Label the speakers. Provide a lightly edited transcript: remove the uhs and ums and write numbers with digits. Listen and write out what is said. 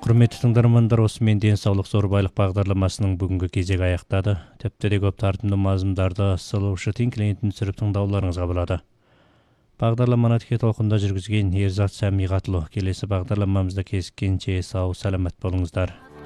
Speaker 1: Құрметті тыңдармандар, осымен денсаулық зор байлық бағдарламасының бүгінгі кезегі аяқтады. Тіпті де көп тартымды мазмұндарды сылушы тин клиентін түсіріп тыңдауларыңызға болады. Бағдарламаны тіке толқында жүргізген Ерзат Сәмиғатұлы. Келесі бағдарламамызда кездескенше сау саламат болыңыздар.